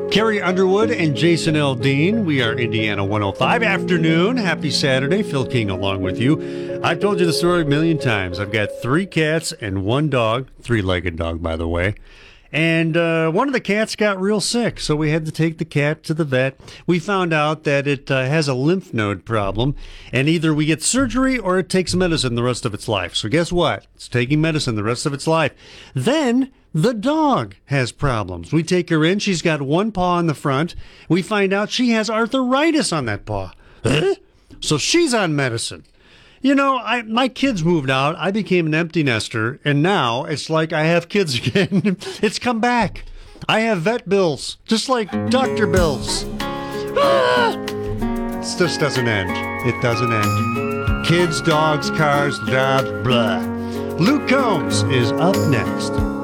Carrie Underwood and Jason L. Dean. We are Indiana 105 afternoon. Happy Saturday. Phil King along with you. I've told you the story a million times. I've got 3 cats and 1 dog. 3-legged dog, by the way. And one of the cats got real sick, so we had to take the cat to the vet. We found out that it has a lymph node problem, and either we get surgery or it takes medicine the rest of its life. So guess what? It's taking medicine the rest of its life. Then the dog has problems. We take her in. She's got 1 paw in the front. We find out she has arthritis on that paw. Huh? So she's on medicine. You know, my kids moved out. I became an empty nester, and now it's like I have kids again. It's come back. I have vet bills, just like doctor bills. This just doesn't end. It doesn't end. Kids, dogs, cars, jobs, blah. Luke Combs is up next.